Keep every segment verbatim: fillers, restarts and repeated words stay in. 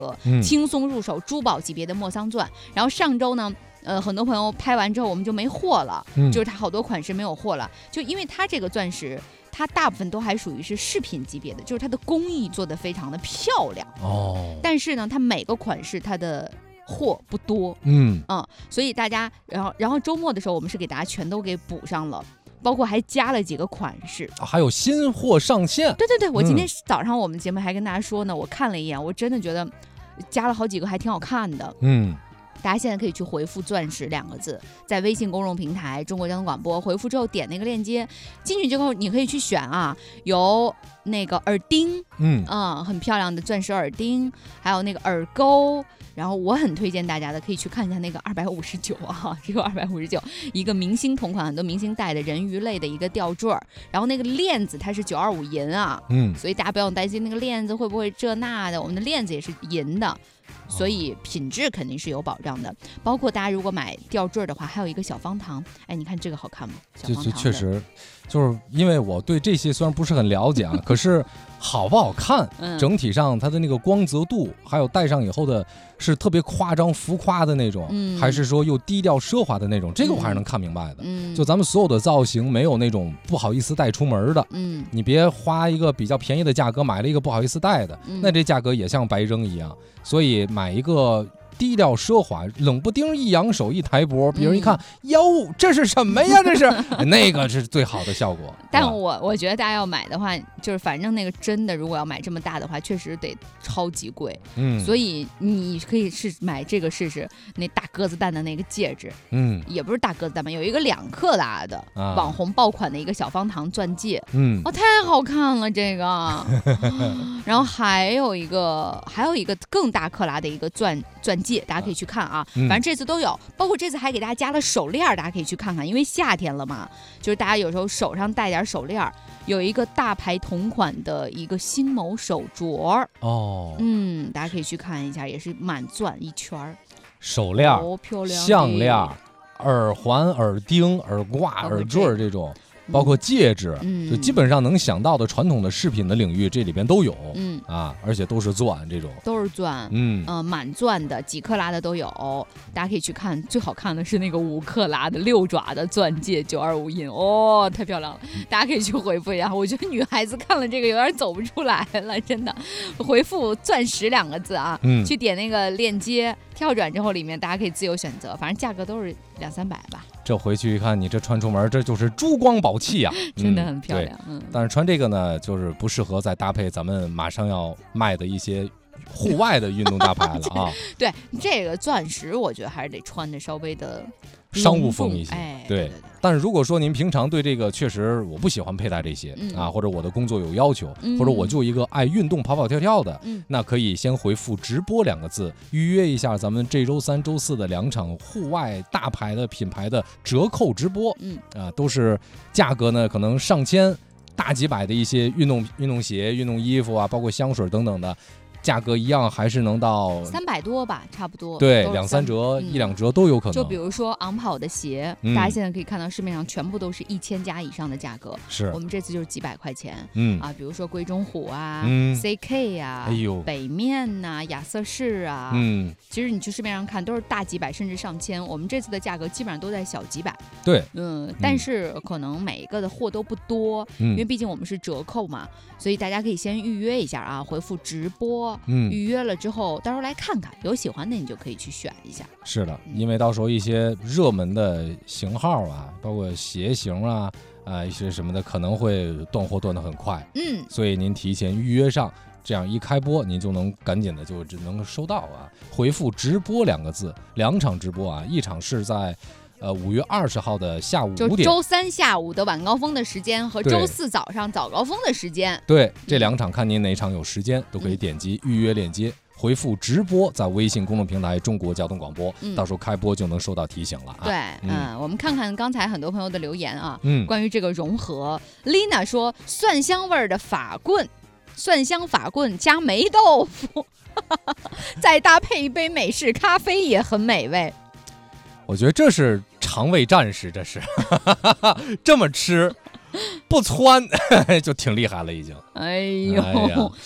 嗯、 轻松入手珠宝级别的莫桑钻。然后上周呢，呃，很多朋友拍完之后我们就没货了， 嗯、 就是它好多款式没有货了，就因为它这个钻石，它大部分都还属于是饰品级别的，就是它的工艺做得非常的漂亮哦。 但是呢，它每个款式它的货不多， 嗯嗯，所以大家，然后然后周末的时候我们是给大家全都给补上了。包括还加了几个款式， 啊、还有新货上线。 对对对，我今天早上我们节目还跟大家说呢，嗯、我看了一眼，我真的觉得加了好几个还挺好看的。 嗯， 大家现在可以去回复钻石两个字，在微信公众平台中国交通广播回复之后点那个链接进去之后，你可以去选啊，有那个耳钉， 嗯嗯，很漂亮的钻石耳钉，还有那个耳钩。然后我很推荐大家的，可以去看一下那个二百五十九啊，只有二百五十九，一个明星同款，很多明星戴的人鱼类的一个吊坠，然后那个链子它是九二五银啊， 嗯， 所以大家不用担心那个链子会不会这那的，我们的链子也是银的，所以品质肯定是有保障的。包括大家如果买吊坠的话，还有一个小方糖，哎，你看这个好看吗？小方糖就就确实，就是因为我对这些虽然不是很了解啊，可是好不好看， 嗯、 整体上它的那个光泽度，还有戴上以后的是特别夸张浮夸的那种， 嗯、 还是说又低调奢华的那种，这个我还是能看明白的。 嗯， 就咱们所有的造型没有那种不好意思带出门的， 嗯， 你别花一个比较便宜的价格买了一个不好意思带的， 嗯、 那这价格也像白扔一样。所以买一个低调奢华，冷不丁一扬手一抬脖，别人一看，哟、嗯，这是什么呀？这是那个是最好的效果。 但我我觉得大家要买的话，就是反正那个真的，如果要买这么大的话，确实得超级贵。 嗯， 所以你可以试买这个试试，那大鸽子蛋的那个戒指， 嗯， 也不是大鸽子蛋吧，有一个两克拉的、啊、网红爆款的一个小方糖钻戒， 嗯， 哦，太好看了这个。然后还有一个还有一个更大克拉的一个钻钻戒，大家可以去看啊， 嗯、 反正这次都有，包括这次还给大家加了手链，大家可以去看看，因为夏天了嘛，就是大家有时候手上戴点手链，有一个大牌同款的一个星某手镯哦， 嗯，大家可以去看一下，也是满钻一圈手链、 哦、漂亮项链、耳环、耳钉、耳挂、耳坠这种。包括戒指、嗯，就基本上能想到的传统的饰品的领域，这里边都有， 嗯啊，而且都是钻，这种都是钻， 嗯呃，满钻的、几克拉的都有，大家可以去看。最好看的是那个五克拉的六爪的钻戒，九二五银，哦，太漂亮了，大家可以去回复一下。我觉得女孩子看了这个有点走不出来了，真的。回复“钻石”两个字啊， 嗯， 去点那个链接，跳转之后里面大家可以自由选择，反正价格都是两三百吧。 这回去一看，你这穿出门，这就是珠光宝气啊， 真的很漂亮。嗯， 但是穿这个呢，就是不适合再搭配咱们马上要卖的一些户外的运动大牌了啊。 对，这个钻石我觉得还是得穿的稍微的商务风一些， 哎， 对。 对对对， 但是如果说您平常对这个确实我不喜欢佩戴这些、嗯、啊，或者我的工作有要求、嗯、或者我就一个爱运动跑跑跳跳的、嗯、那可以先回复直播两个字，预约一下咱们这周三周四的两场户外大牌的品牌的折扣直播，嗯啊，都是价格呢可能上千大几百的一些运动运动鞋、运动衣服啊，包括香水等等的，价格一样还是能到三百多吧，差不多。 对，两三折、嗯、一两折都有可能。 就比如说昂跑的鞋、嗯，大家现在可以看到市面上全部都是一千加以上的价格。 是， 我们这次就是几百块钱。 嗯啊，比如说贵中虎啊、 嗯、 C K 啊、 哎呦、 北面呐、啊、亚瑟士啊， 嗯， 其实你去市面上看都是大几百甚至上千。我们这次的价格基本上都在小几百。 对， 嗯，但是可能每一个的货都不多，嗯、因为毕竟我们是折扣嘛，所以大家可以先预约一下啊，回复直播，嗯，预约了之后，到时候来看看，有喜欢的你就可以去选一下。 是的，因为到时候一些热门的型号啊，包括鞋型啊，啊、呃、一些什么的，可能会断货断得很快。 嗯， 所以您提前预约上，这样一开播，您就能赶紧的就只能收到啊。回复直播两个字，两场直播啊，一场是在。呃，五月二十号的下午五点， 就周三下午的晚高峰的时间和周四早上早高峰的时间。 对，这两场看您哪场有时间，嗯、都可以点击预约链接，回复直播，在微信公众平台中国交通广播、嗯，到时候开播就能收到提醒了啊。 对，嗯，嗯我们看看刚才很多朋友的留言啊， 嗯， 关于这个融合 ，Lina 说蒜香味儿的法棍，蒜香法棍加霉豆腐，再搭配一杯美式咖啡也很美味。 我觉得这是肠胃战士，这是这么吃不窜就挺厉害了已经。 哎呦， 哎呀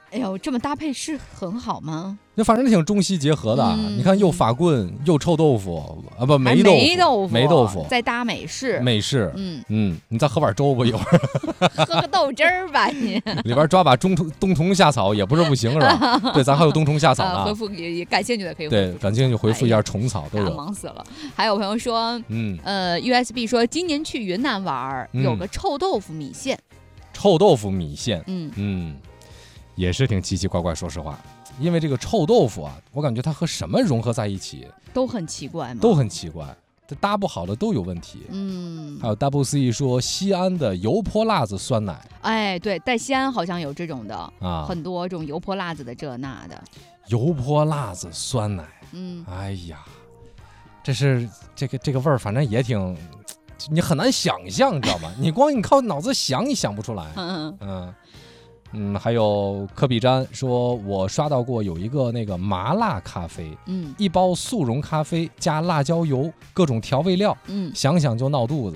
哎呦，这么搭配是很好吗？ 那反正挺中西结合的，嗯、你看又法棍又臭豆腐啊，不梅豆腐， 梅豆腐， 梅豆腐， 再搭美式， 美式， 嗯嗯，你再喝碗粥吧，一会儿喝个豆汁儿吧，你里边抓把冬虫冬虫夏草也不是不行，是吧？对，咱还有冬虫夏草呢。 啊、回复也感兴趣的可以回复对，感兴趣回复一下虫草都有。 忙死了。还有朋友说，嗯呃 U S B 说今年去云南玩，有个臭豆腐米线， 嗯、臭豆腐米线， 嗯嗯，也是挺奇奇怪怪，说实话。因为这个臭豆腐啊，我感觉它和什么融合在一起都很奇怪嘛， 都很奇怪，这搭不好的都有问题。 嗯， 还有 Double C 说西安的油泼辣子酸奶， 哎，对，在西安好像有这种的啊， 很多这种油泼辣子的这那的。 油泼辣子酸奶， 嗯， 哎呀，这是这个这个味儿，反正也挺，你很难想象，你知道吗？你光你靠脑子想，你想不出来。 嗯嗯。嗯，还有科比詹说，我刷到过有一个那个麻辣咖啡， 嗯， 一包速溶咖啡加辣椒油，各种调味料， 嗯， 想想就闹肚子，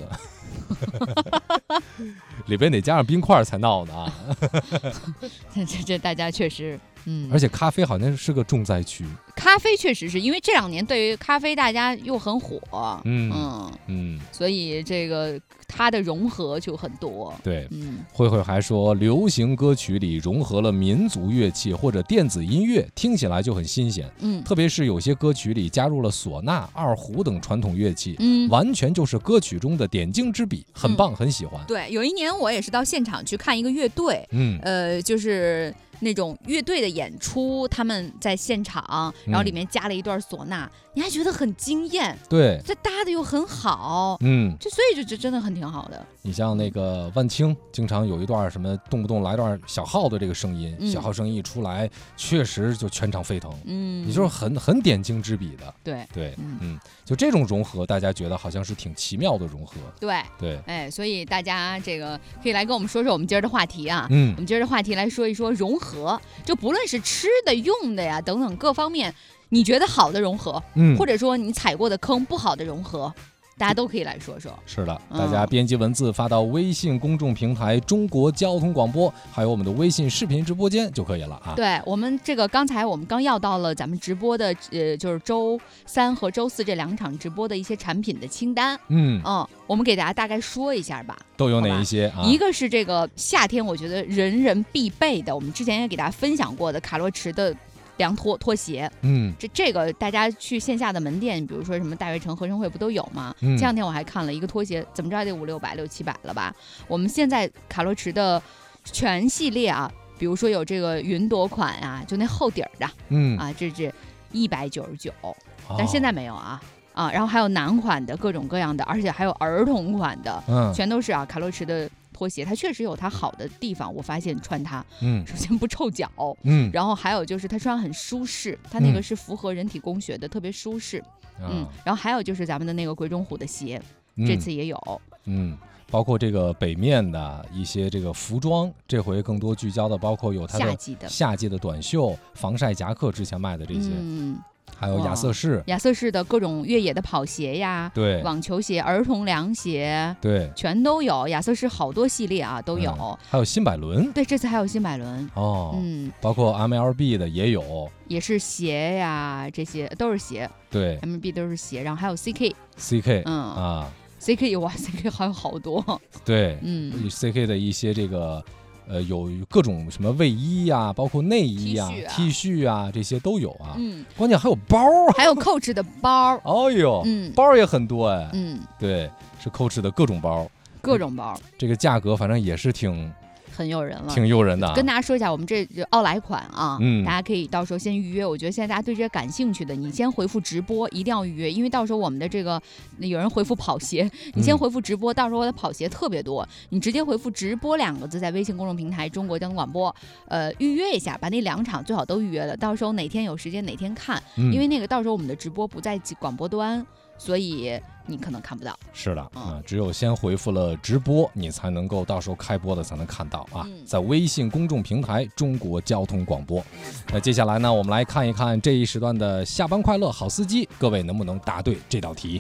里边得加上冰块才闹呢啊！ 这这这大家确实，嗯， 而且咖啡好像是个重灾区。 咖啡确实是因为这两年对于咖啡大家又很火， 嗯嗯嗯， 所以这个它的融合就很多。 对， 嗯， 慧慧还说，流行歌曲里融合了民族乐器或者电子音乐，听起来就很新鲜。 嗯， 特别是有些歌曲里加入了唢呐、二胡等传统乐器， 嗯， 完全就是歌曲中的点睛之笔，很棒，嗯、很喜欢。 对，有一年我也是到现场去看一个乐队， 嗯， 呃，就是那种乐队的演出，他们在现场，然后里面加了一段唢呐，嗯、你还觉得很惊艳。 对， 这搭的又很好， 嗯， 这所以就就真的很挺好的。 你像那个万青，经常有一段什么动不动来段小号的这个声音， 嗯、 小号声音一出来，确实就全场沸腾。 嗯， 你就是很很点睛之笔的。 对对， 嗯, 嗯，就这种融合，大家觉得好像是挺奇妙的融合。 对对， 哎，所以大家这个可以来跟我们说说我们今儿的话题啊。 嗯， 我们今儿的话题来说一说融合，就不论是吃的、用的呀等等各方面，你觉得好的融合， 嗯， 或者说你踩过的坑不好的融合，大家都可以来说说。 是的，大家编辑文字发到微信公众平台中国交通广播，还有我们的微信视频直播间就可以了啊。 对，我们这个刚才我们刚要到了咱们直播的呃，就是周三和周四这两场直播的一些产品的清单。 嗯嗯，我们给大家大概说一下吧。 都有哪一些啊？ 一个是这个夏天我觉得人人必备的，我们之前也给大家分享过的卡洛驰的凉拖拖鞋， 嗯， 这这个大家去线下的门店，比如说什么大悦城、合生汇不都有吗？ 嗯、 前两天我还看了一个拖鞋，怎么着也得五六百、六七百了吧？我们现在卡洛驰的全系列啊，比如说有这个云朵款啊，就那厚底儿的， 嗯啊，这是一百九十九，但现在没有啊。啊，然后还有男款的各种各样的，而且还有儿童款的， 嗯， 全都是啊卡洛驰的拖鞋，它确实有它好的地方，我发现穿它， 嗯， 首先不臭脚， 嗯， 然后还有就是它穿很舒适，它那个是符合人体工学的，嗯、特别舒适，嗯，然后还有就是咱们的那个鬼冢虎的鞋，嗯、这次也有， 嗯。包括这个北面的一些这个服装，这回更多聚焦的包括有它的夏季的夏季的短袖、防晒夹克，之前卖的这些， 嗯。 还有亚瑟士， 亚瑟士的各种越野的跑鞋呀， 对， 网球鞋、儿童凉鞋， 对， 全都有。亚瑟士好多系列啊都有， 嗯、还有新百伦， 对，这次还有新百伦哦， 嗯， 包括 M L B 的也有， 也是鞋呀，这些都是鞋， 对 ，M L B 都是鞋，然后还有 C K，C K， 嗯啊 ，C K 哇 ，C K 还有好多， 对， 嗯 ，C K 的一些这个。呃，有各种什么卫衣呀、啊，包括内衣呀、啊、T 恤啊，这些都有啊。 嗯， 关键还有包， 还有 Coach 的包。 哦呦， 嗯， 包也很多哎。 嗯， 对，是 Coach 的各种包， 各种包。 这个价格反正也是挺。 很诱人了， 挺诱人的、啊。 跟大家说一下，我们这奥莱款啊， 嗯， 大家可以到时候先预约。我觉得现在大家对这些感兴趣的，你先回复直播，一定要预约，因为到时候我们的这个有人回复跑鞋，你先回复直播，嗯、到时候我的跑鞋特别多，你直接回复直播两个字，在微信公众平台中国交通广播，呃，预约一下，把那两场最好都预约了，到时候哪天有时间哪天看， 嗯、 因为那个到时候我们的直播不在广播端。所以你可能看不到。 是的，嗯、啊，只有先回复了直播，你才能够到时候开播的才能看到啊。嗯、在微信公众平台中国交通广播。那接下来呢，我们来看一看这一时段的下班快乐好司机，各位能不能答对这道题？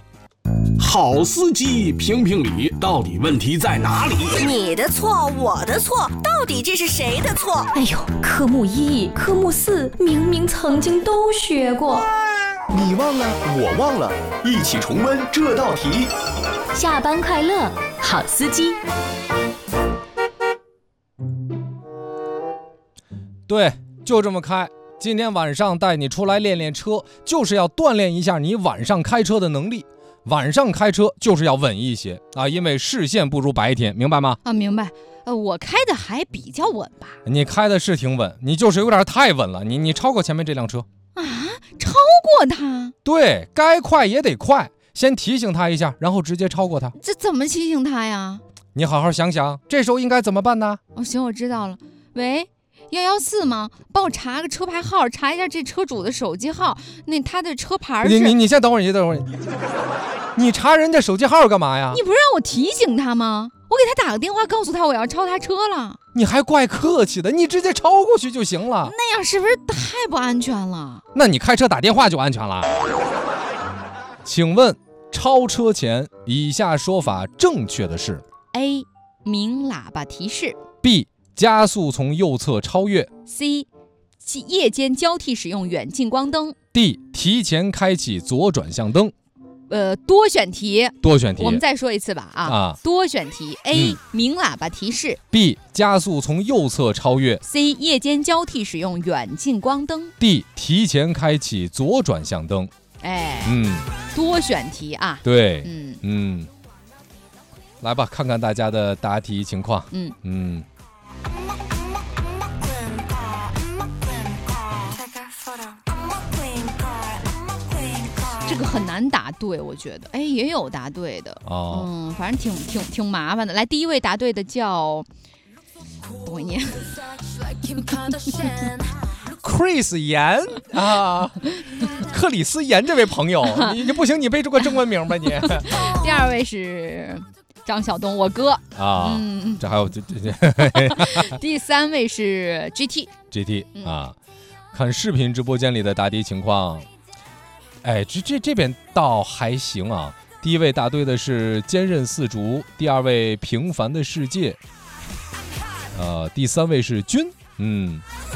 好司机评评理，到底问题在哪里？ 你的错，我的错，到底这是谁的错？ 哎呦，科目一、科目四明明曾经都学过， 你忘了，我忘了，一起重温这道题。 下班快乐，好司机。 对，就这么开。今天晚上带你出来练练车，就是要锻炼一下你晚上开车的能力。晚上开车就是要稳一些啊，因为视线不如白天，明白吗？ 啊，明白。呃，我开的还比较稳吧？ 你开的是挺稳，你就是有点太稳了。你你超过前面这辆车啊？超过他？ 对，该快也得快，先提醒他一下，然后直接超过他。 这怎么提醒他呀？ 你好好想想，这时候应该怎么办呢？ 哦，行，我知道了。喂。幺幺四吗？帮我查个车牌号，查一下这车主的手机号。那他的车牌是…… 你你你先等会儿，你等会儿，你查人家手机号干嘛呀？ 你不是让我提醒他吗？我给他打个电话，告诉他我要超他车了。 你还怪客气的，你直接超过去就行了。 那样是不是太不安全了？ 那你开车打电话就安全了？请问超车前以下说法正确的是 ：A. 鸣喇叭提示 ；B. 加速从右侧超越 ；C. 夜间交替使用远近光灯 ；D. 提前开启左转向灯。 呃，多选题， 多选题， 我们再说一次吧啊！啊多选题 ：A. 鸣喇叭提示 ；B. 加速从右侧超越 ；C. 夜间交替使用远近光灯 ；D. 提前开启左转向灯。 哎， 嗯， 多选题啊， 对， 嗯嗯，来吧，看看大家的答题情况。 嗯嗯。 这个很难答对，我觉得，哎，也有答对的， 哦， 嗯，反正挺挺挺麻烦的。来，第一位答对的叫，等我一念 ，Chris 严啊，克里斯严这位朋友，你你不行，你背出个中文名吧你。 第二位是张晓东，我哥啊， 嗯， 这还有这这。 第三位是 G T，G T 啊，看视频直播间里的答题情况。哎，这这这边倒还行啊。第一位答对的是坚韧四竹，第二位平凡的世界，呃，第三位是君，嗯，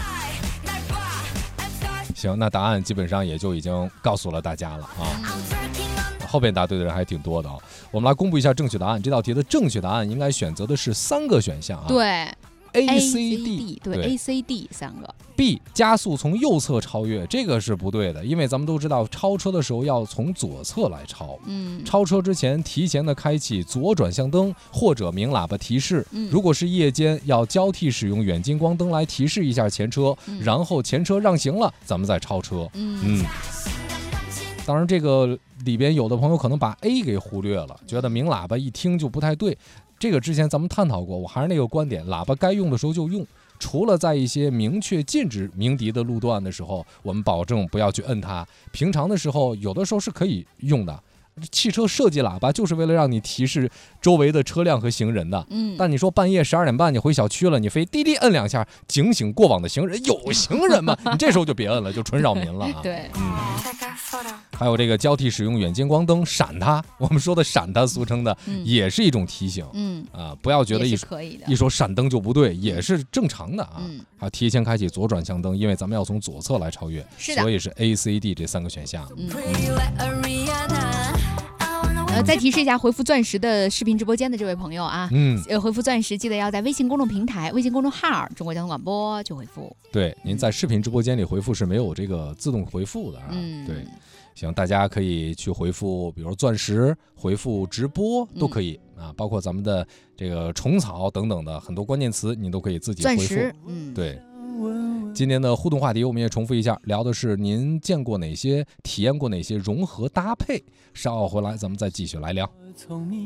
行，那答案基本上也就已经告诉了大家了啊。后边答对的人还挺多的啊。我们来公布一下正确答案，这道题的正确答案应该选择的是三个选项啊。 对。 A C D 对 A C D 三个 B 加速从右侧超越，这个是不对的，因为咱们都知道超车的时候要从左侧来超， 嗯， 超车之前提前的开启左转向灯或者鸣喇叭提示， 嗯， 如果是夜间要交替使用远近光灯来提示一下前车， 嗯， 然后前车让行了，咱们再超车， 嗯。 嗯当然，这个里边有的朋友可能把 A 给忽略了，觉得鸣喇叭一听就不太对。这个之前咱们探讨过，我还是那个观点，喇叭该用的时候就用，除了在一些明确禁止鸣笛的路段的时候，我们保证不要去摁它。平常的时候，有的时候是可以用的。汽车设计喇叭就是为了让你提示周围的车辆和行人的。 嗯， 但你说半夜十二点半你回小区了，你非滴滴摁两下警醒过往的行人，有行人吗？你这时候就别摁了，就纯扰民了啊。 对， 嗯。还有这个交替使用远近光灯闪它，我们说的闪它，俗称的、嗯、也是一种提醒。 嗯啊，不要觉得一可以的， 一说闪灯就不对，也是正常的啊。 嗯， 还有提前开启左转向灯，因为咱们要从左侧来超越， 是的， 所以是 A C D 这三个选项。 嗯。呃，再提示一下，回复钻石的视频直播间的这位朋友啊， 嗯， 呃，回复钻石记得要在微信公众平台、微信公众号“中国交通广播”就回复。 对，您在视频直播间里回复是没有这个自动回复的啊。 嗯， 对，行，大家可以去回复，比如钻石，回复直播都可以、嗯、啊，包括咱们的这个虫草等等的很多关键词，你都可以自己回复。 钻石，嗯， 对。今天的互动话题我们也重复一下，聊的是您见过哪些、体验过哪些融合搭配。稍后回来咱们再继续来聊。